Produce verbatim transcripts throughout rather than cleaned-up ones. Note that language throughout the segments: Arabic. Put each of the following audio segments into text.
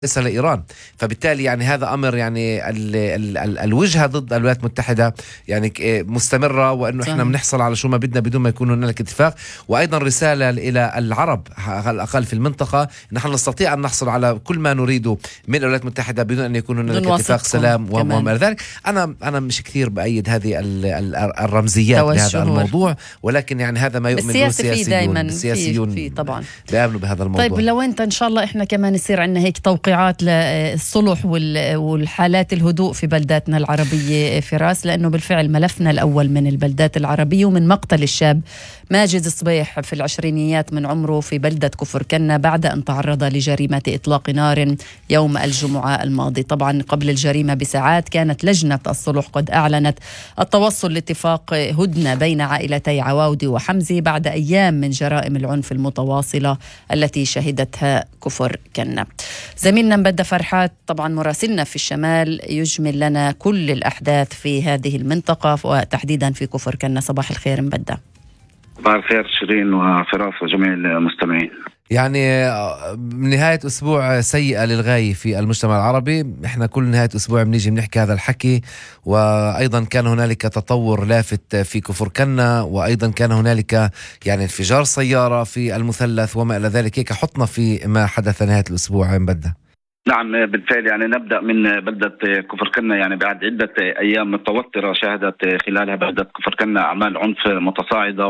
ليس لإيران. فبالتالي يعني هذا أمر يعني ال ال ال الوجهة ضد الولايات المتحدة يعني مستمرة، وأنه إحنا بنحصل على شو ما بدنا بدون ما يكون هناك اتفاق. وأيضا رسالة إلى العرب على الأقل في المنطقة، نحن نستطيع أن نحصل على كل ما نريده من الولايات المتحدة بدون أن يكون هناك اتفاق سلام وما إلى ذلك. أنا أنا مش كثير بأيد هذه الرمزيات لهذا الموضوع، ولكن يعني هذا ما يؤمن به السياسيون. السياسيون طبعا بيآمنوا بهذا الموضوع. طيب لو أنت إن شاء الله إحنا كمان يصير عندنا هيك توقيعات للصلح والحالات الهدوء في بلداتنا العربية فراس، لأنه بالفعل ملفنا الأول من البلدات العربية ومن مقتل الشاب ماجد صبيح في العشرينيات من عمره في بلدة كفر كنا بعد أن تعرض لجريمة إطلاق نار يوم الجمعة الماضي. طبعا قبل الجريمة بساعات كانت لجنة الصلح قد أعلنت التوصل لاتفاق هدنة بين عائلتي عواودي وحمزة بعد أيام من جرائم العنف المتواصلة التي شهدتها كفر كنا. زميلنا مبدأ فرحات طبعا مراسلنا في الشمال يجمل لنا كل الأحداث في هذه المنطقة وتحديدا في كفر كنا. صباح الخير مبدأ. صباح الخير شيرين وفراس وجميع المستمعين. يعني نهاية أسبوع سيئة للغاية في المجتمع العربي. إحنا كل نهاية أسبوع بنيجي بنحكي هذا الحكي، وأيضا كان هنالك تطور لافت في كفر كنا، وأيضا كان هنالك يعني انفجار سيارة في المثلث وما إلى ذلك. هيك حطنا في ما حدث نهاية الأسبوع مبدأ. نعم بالفعل، يعني نبدأ من بلدة كفر كنا. يعني بعد عدة أيام متوترة شهدت خلالها بلدة كفر كنا أعمال عنف متصاعدة،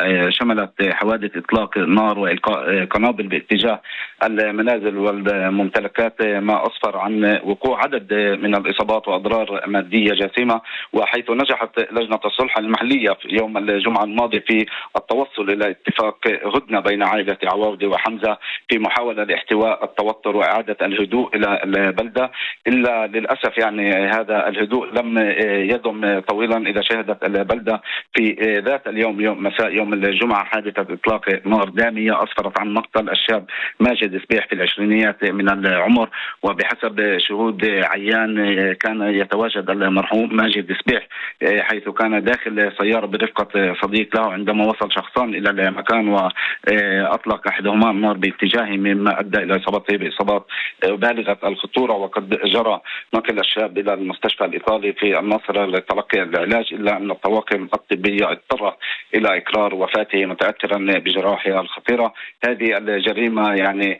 وشملت حوادث إطلاق نار وإلقاء قنابل باتجاه المنازل والممتلكات، ما أسفر عن وقوع عدد من الإصابات وأضرار مادية جسيمة. وحيث نجحت لجنة الصلح المحلية في يوم الجمعة الماضي في التوصل إلى اتفاق هدنة بين عائلة عواودي وحمزة في محاولة لاحتواء التوتر وإعادة الهدوء إلى البلدة. إلا للأسف يعني هذا الهدوء لم يدم طويلا، إذا شهدت البلدة في ذات اليوم يوم مساء يوم الجمعة حادثة إطلاق نار دامية أسفرت عن مقتل الشاب ماجد صبيح في العشرينيات من العمر. وبحسب شهود عيان كان يتواجد المرحوم ماجد صبيح حيث كان داخل سيارة برفقة صديق له عندما وصل شخصان إلى المكان وأطلق أحدهما النار باتجاهه، مما أدى إلى إصابته بإصابات بالغة الخطورة. وقد جرى نقل الشاب إلى المستشفى الإيطالي في الناصرة لتلقي العلاج، إلا أن الطواقم الطبية اضطرت إلى إقرار وفاته متأثرا بجراحه الخطيرة. هذه الجريمة يعني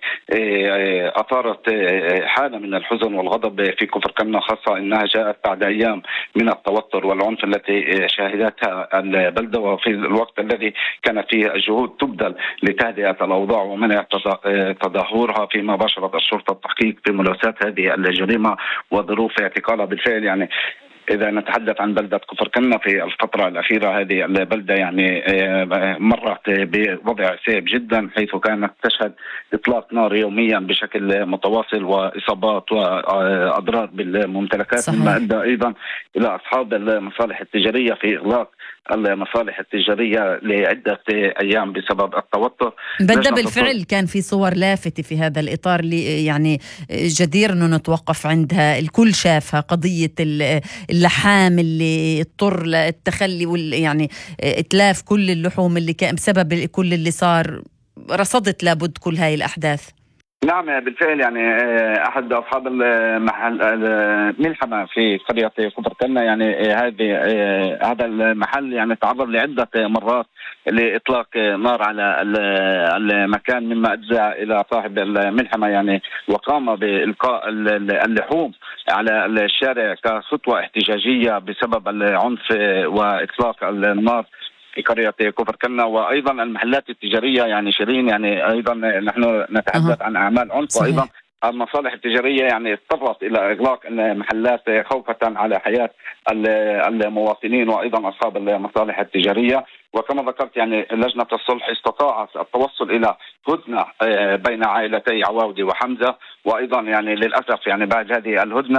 أثارت حالة من الحزن والغضب في كفر كنا، خاصة أنها جاءت بعد أيام من التوتر والعنف التي شهدتها البلدة، وفي الوقت الذي كان فيه الجهود تبذل لتهدئة الأوضاع ومنع تدهورها، فيما باشرت الشرطة التحقيق في ملابسات هذه الجريمة وظروف اعتقالها. بالفعل يعني إذا نتحدث عن بلدة كفر كنا في الفترة الأخيرة، هذه البلدة يعني مرت بوضع صعب جدا، حيث كانت تشهد إطلاق نار يوميا بشكل متواصل وإصابات وأضرار بالممتلكات، مما أدى أيضا إلى أصحاب المصالح التجارية في إغلاق المصالح التجارية لعدة أيام بسبب التوتر. بدأ بالفعل كان في صور لافتة في هذا الإطار اللي يعني جدير أنه نتوقف عندها. الكل شافها، قضية اللحام اللي اضطر للتخلي وال يعني إتلاف كل اللحوم اللي كان بسبب كل اللي صار. رصدت لابد كل هاي الأحداث. نعم بالفعل، يعني أحد أصحاب المحل الملحمة في قرية كفر كنا، يعني هذه هذا المحل يعني تعرض لعدة مرات لإطلاق نار على المكان، مما أدى إلى صاحب الملحمة يعني وقام بإلقاء اللحوم على الشارع كخطوة احتجاجية بسبب العنف وإطلاق النار في قرية كفر كنا. وأيضا المحلات التجارية يعني شيرين، يعني أيضا نحن نتحدث أه. عن أعمال عنف، وأيضا المصالح التجارية يعني اضطرت إلى إغلاق المحلات خوفا على حياة المواطنين وأيضا أصحاب المصالح التجارية. وكما ذكرت يعني لجنة الصلح استطاعت التوصل إلى هدنة بين عائلتي عواودي وحمزة، وأيضا يعني للأسف يعني بعد هذه الهدنة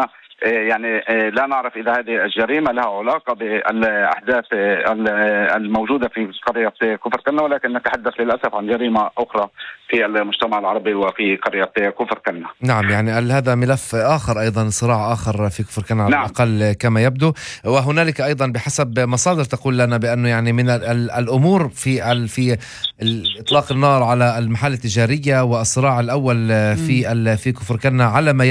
يعني لا نعرف إذا هذه الجريمة لها علاقة بالأحداث الموجودة في قرية كفر كنا، ولكن نتحدث للأسف عن جريمة أخرى في المجتمع العربي وفي قرية كفر كنا. نعم، يعني هذا ملف آخر، أيضا صراع آخر في كفر كنا على نعم. الأقل كما يبدو. وهنالك أيضا بحسب مصادر تقول لنا بأنه يعني من الأمور في في إطلاق النار على المحال التجارية والصراع الأول في في كفر كنا على ما